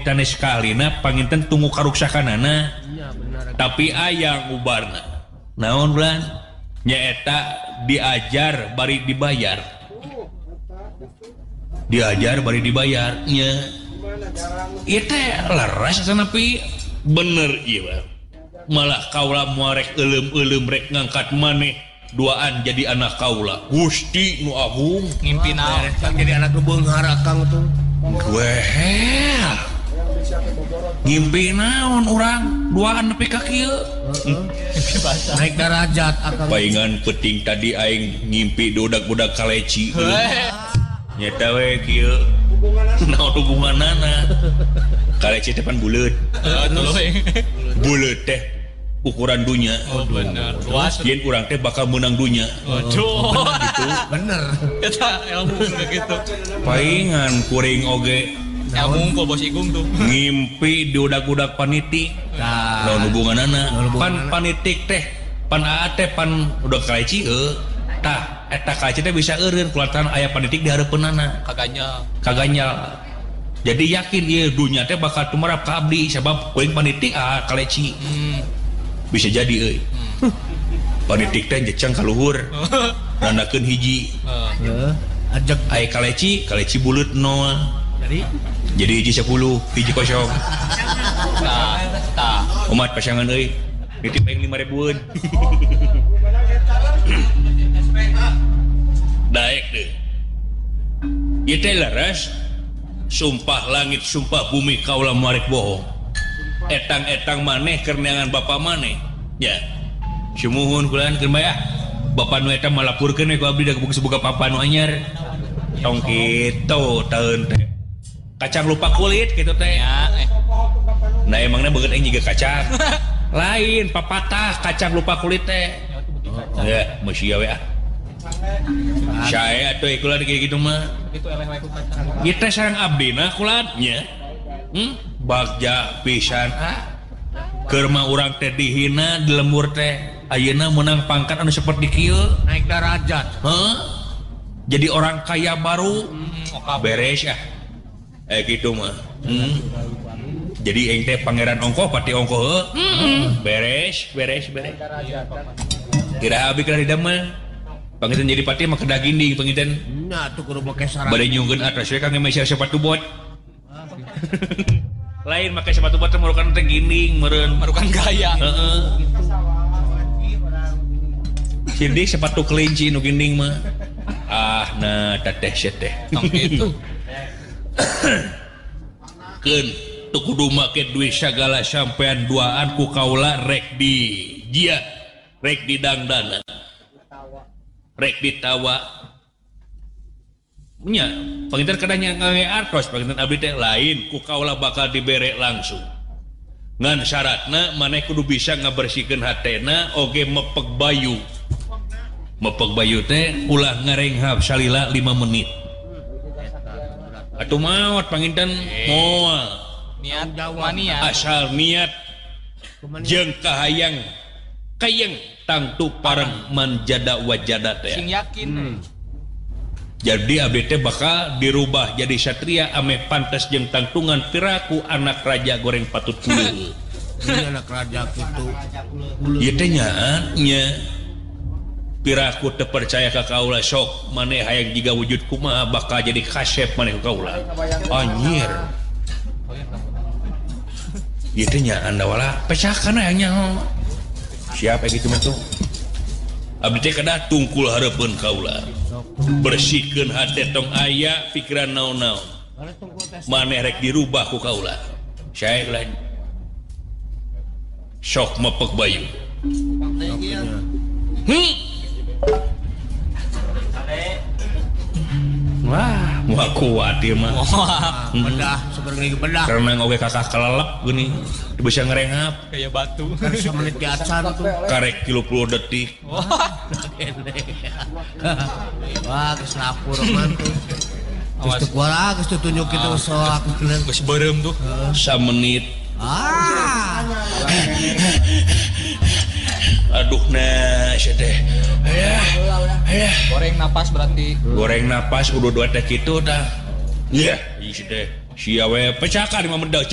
objek tanes kalina panginten tunggu karuksakanana tapi ayang ubarna naon bulan nyaeta diajar bari dibayar nya itu leres tapi bener iya malah kaula muarek elem rek ngangkat maneh duaan jadi anak kaula Gusti nu agung ngimpi naon jadi anak beunghara Kang tuh ngimpi naon orang duaan nepi ka kieu naik derajat akang paingan peting tadi aing ngimpi budak-budak kaleci nyata we kieu naon hubunganana kaleci teh pan buleut buleut teh ukuran dunya bener luas yen urang teh bakal menang dunya aduh gitu bener eta ilmu gitu paingan kuring oge ilmu kok bos Igung tuh ngimpi di udak-udak panitik naon hubunganana pan panitik teh pan teh pan udah kaleci tah eta kaleci teh bisa eureun kulantaran aya panitik di hareupeunana kaganyal jadi yakin ieu dunya teh bakal tumarap ka abdi sabab kuring panitik kaleci bisa jadi euy panitik teh jeceng ka luhur nandakeun hiji ajak aya kaleci buleut 0 jadi hiji 10 hiji kosong tah umat pasangan euy nitip aing 5.000-eun daek deh ieu teh leres sumpah langit sumpah bumi kaula muarek bohong etang-etang maneh keur neangan bapa maneh ya sumuhun kulaan keur mah bapa nu eta malapurkeun we ku abdi da buka papa nu anyar tong kitu taeun teh kacang lupa kulit gitu teh ya nah emangna beungeut aing jiga kacang lain papatah kacang lupa kulit teh ya masih we saya atuh kulaan kayak gitu mah ieu teh sareng abdina kulaan nya bagja pisan keur mah urang teh dihina di lembur teh ayeuna menang pangkat anu seperti kieu naik derajat jadi orang kaya baru beres ya gitu mah jadi aing teh pangeran ongkoh pati ongkoh beres kira abi kira didamel panginten jadi pati mah kedah ginding panginten nya tuh kudu make sarang bade nyungkeun atas we kang meser sepatu bot lain make sepatu bot merukan teh ginding meureun merukan gaya heeh sindik sepatu kelinci nu ginding mah nah teteh teh tong kitu keun teu kudu make duit sagala sampean duaan ku kaula rek di jia rek di dangdana rek ditawa nya panginten kadang ngaartos panginten abdi teh lain ku kaula bakal dibere langsung ngan syaratna maneh kudu bisa ngabersihkeun hatena oge mepeg bayu teh ulah ngarenghap salila 5 menit atuh maot panginten moal niat mania asal niat jeung kahayang tangtu pareng manjada wajada teh sing yakin jadi abdi teh bakal dirubah jadi satria ame pantes jeung tangtungan piraku anak raja goreng patut kulu ini anak raja kitu ieu teh nya piraku teu percaya ka kaula sok maneh hayang jiga wujud kumaha bakal jadi kasep maneh ka kaula anjir ieu teh nya anda wala pecahkan aya siapa gitu mah tuh abdi teh kada tungkul hareupeun kaula bersihkeun hate tong aya pikiran naon-naon maneh rek dirubah ku kaula sae lain sok mepek bayu wah moal kuat ieu mah bedah sebenarnya bedah karena oge kakak kelelep geuning teu bisa ngarenghap kayak batu semenit di acan tuh karek 30 detik wah geus lapur man tuh geus teu kuara geus teu tunjuk kitu sok geus beureum tuh 1 menit aduh nah teh goreng napas berarti goreng napas udah 2 teh kitu dah iya teh sia we pecahkan 5 menit